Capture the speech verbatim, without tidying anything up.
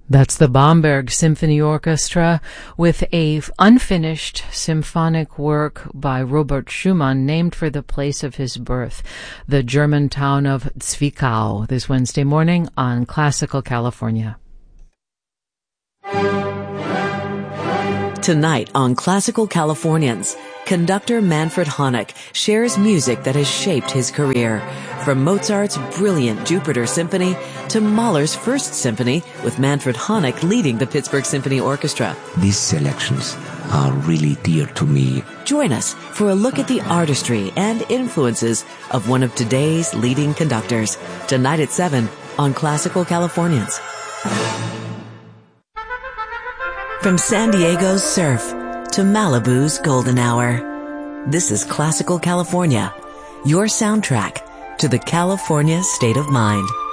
That's the Bamberg Symphony Orchestra with a unfinished symphonic work by Robert Schumann named for the place of his birth, the German town of Zwickau, this Wednesday morning on Classical California. Tonight on Classical Californians, conductor Manfred Honeck shares music that has shaped his career, from Mozart's brilliant Jupiter Symphony to Mahler's First Symphony, with Manfred Honeck leading the Pittsburgh Symphony Orchestra. These selections are really dear to me. Join us for a look at the artistry and influences of one of today's leading conductors, tonight at seven on Classical Californians. From San Diego's surf to Malibu's golden hour, this is Classical California, your soundtrack to the California state of mind.